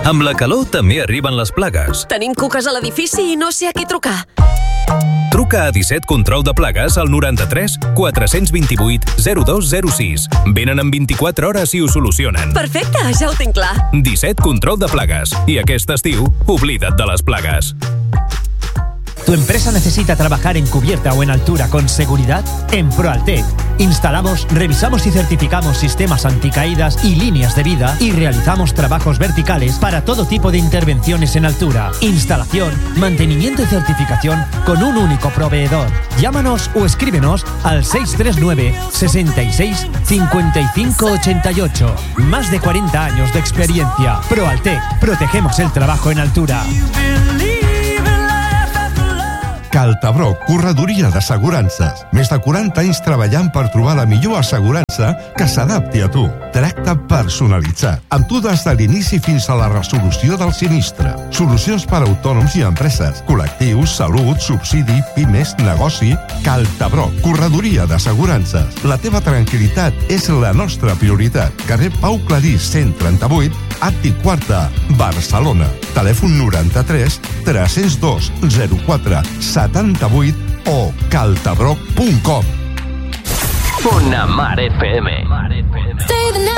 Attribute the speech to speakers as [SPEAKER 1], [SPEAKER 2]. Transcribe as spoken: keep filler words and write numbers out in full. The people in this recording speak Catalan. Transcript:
[SPEAKER 1] Amb la calor també arriben les plagues.
[SPEAKER 2] Tenim cuques a l'edifici i no sé a qui trucar.
[SPEAKER 1] Truca a disset Control de Plagues al noranta-tres quatre-cents vint-i-vuit zero dos zero sis. Venen en vint-i-quatre hores i ho solucionen.
[SPEAKER 2] Perfecte, ja ho tinc clar.
[SPEAKER 1] disset Control de Plagues. I aquest estiu, oblida't de les plagues.
[SPEAKER 3] ¿Tu empresa necesita trabajar en cubierta o en altura con seguridad? En ProAltec instalamos, revisamos y certificamos sistemas anticaídas y líneas de vida y realizamos trabajos verticales para todo tipo de intervenciones en altura, instalación, mantenimiento y certificación con un único proveedor. Llámanos o escríbenos al seis tres nueve, sesenta y seis, cincuenta y cinco ochenta y ocho. Más de cuarenta años de experiencia. ProAltec, protegemos el trabajo en altura.
[SPEAKER 4] Caltabroc, corredoria d'assegurances. Més de quaranta anys treballant per trobar la millor assegurança que s'adapti a tu. Tracte personalitzat, amb tu des de l'inici fins a la resolució del sinistre. Solucions per a autònoms i empreses, col·lectius, salut, subsidi, pimes, negoci. Caltabroc, corredoria d'assegurances. La teva tranquil·litat és la nostra prioritat. Carrer Pau Clarís, cent trenta-vuit, Àtic Quarta, Barcelona. Telèfon noranta-tres tres-cents dos zero quatre setanta-vuit o caltabroc punt com.
[SPEAKER 5] Una Mar F M.